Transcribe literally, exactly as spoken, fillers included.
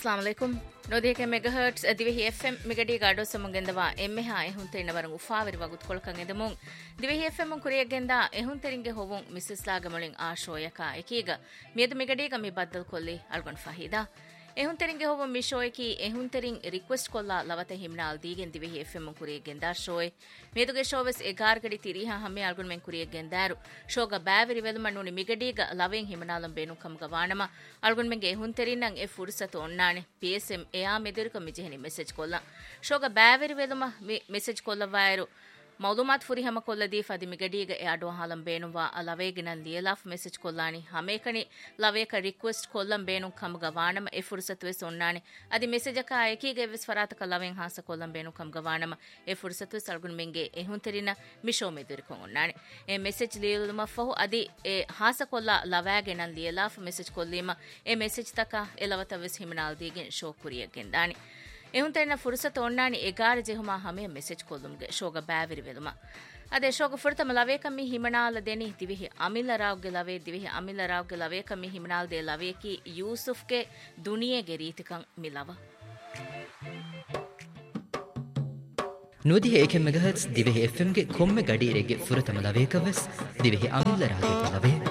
अस्सलाम वालेकुम नोदिके megahertz दिवेहि FM मिगडी गाडो समंගෙන්දවා එම්මෙහා එහුන් තෙරින වරන් උෆාවරි වගුත් කොලකන් එදමුන් දිවෙහි එෆ්එම් කුරියගෙන්දා එහුන් තෙරින්ගේ හොවුන් මිසස්ලාග මොලින් ආශෝයකා එකීග මියද මිගඩීග මි බද්දල් කොල්ලි අල්ගොන් ෆහීදා එහුන් තෙරින්ගේ හොවුන් මිෂෝයකි එහුන් තෙරින් රික්වෙස්ට් කොල්ලා ලවත හිම්නාල් දීගෙන් දිවෙහි එෆ්එම් කුරියගෙන්දා ෂෝයි මියදුගේ ෂෝවස් එගාර ගඩි තිරිහා හැමේ අල්ගොන් මෙන් කුරියගෙන්දාරු ෂෝග බෑවිරි වෙලම නුනි මිගඩීග ලවෙන් හිමනාලම් බේනු කම්ග වානම අල්ගොන් මෙන්ගේ එහුන් තෙරින්නන් එ ෆුර්සත ඔන්නානේ psm එයා මෙදිරක මිජෙහනි මෙසේජ් කොල්ලා ෂෝග බෑවිරි වෙලම මෙසේජ් කොල්ලා වයරු මෞලුමාත් ෆුරි හැම කොල්ලදී ෆදි මිගඩීග එයාඩෝ හාලම් බේනුවා ලවේගිනන් ලියලාෆ් මෙසේජ් කොල්ලානි හැමේකනි ලවේක රික්වෙස්ට් කොල්ලම් බේනු කම්ග වානම එ ෆුර්සත වෙස් ඔන්නානේ අදි මෙසේජ් එක එකීගේ වෙස් ෆරාතක ලවෙන් හාස කොල්ලම් බේනු කම්ග වානම එ ෆුර්සත වෙස් අල්ගුන් මෙන්ගේ එහුන් තෙරින මිෂෝ මෙදිරක ඔන්නානේ එ මෙසේජ් ලියලුම ෆහු අදි එ හාස කොල්ලා ලවෑගෙනන් ලියලාෆ් මෙසේජ් කොල්ලීම එ මෙසේජ් තක එලවත වෙස් හිමනාල් දීගෙන් ෂෝ කුරියගෙන් දානි එහුන් තෙරින ෆුර්සත ඔන්නානි එගාර ජෙහුමා හැමේ මෙසේජ් කොල්ලුම්ගේ ෂෝග බෑවිරි වෙලුම ಅದೇ ಶೋಗ ಫುರ್ತಮ ಲವೇಕಮ್ಮಿ ಹಿಮನಾಲ ದೇನಿ ದಿವಿಹಿ ಅಮಿಲ ರಾವ್ಗೆ ಲವೆ ದಿವಿಹಿ ಅಮಿಲ ರಾವ್ಗೆ ಲವೇಕಮ್ಮಿ ಹಿಮನಾಲ ದೇ ಲವೇಕಿ ಯೂಸುಫ್ಗೆ ದುನಿಯೆಗೆ ರೀತಿಕಂ ಮಿಲವ ನೂದಿ ಏಕೆ ಮೆಗಾಹರ್ಟ್ಸ್ ದಿವಿಹಿ ಎಫ್ಎಂ ಗೆ ಕೊಮ್ಮೆ ಗಡಿರೆಗೆ ಫುರ್ತಮ ಲವೇಕವಸ್ ದಿವಿಹಿ ಅಮಿಲ ರಾವ್ಗೆ ಲವೆ